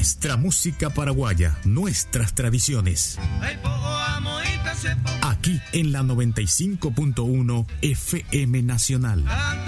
Nuestra música paraguaya, nuestras tradiciones. Aquí en la 95.1 FM Nacional.